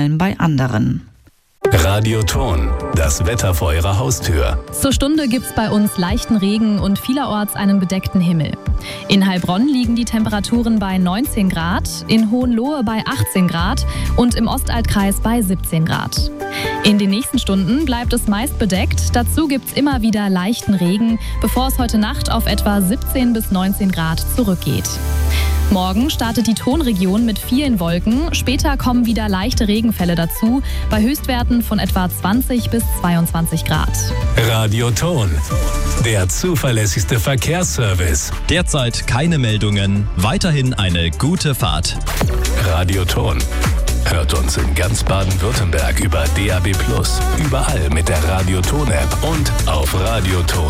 Ausfallen bei anderen. Radioton, das Wetter vor Ihrer Haustür. Zur Stunde gibt's bei uns leichten Regen und vielerorts einen bedeckten Himmel. In Heilbronn liegen die Temperaturen bei 19 Grad, in Hohenlohe bei 18 Grad und im Ostaltkreis bei 17 Grad. In den nächsten Stunden bleibt es meist bedeckt, dazu gibt's immer wieder leichten Regen, bevor es heute Nacht auf etwa 17 bis 19 Grad zurückgeht. Morgen startet die Tonregion mit vielen Wolken, später kommen wieder leichte Regenfälle dazu, bei Höchstwerten von etwa 20 bis 22 Grad. Radioton, der zuverlässigste Verkehrsservice. Derzeit keine Meldungen, weiterhin eine gute Fahrt. Radioton. Hört uns in ganz Baden-Württemberg über DAB+, überall mit der Radioton-App und auf radioton.de.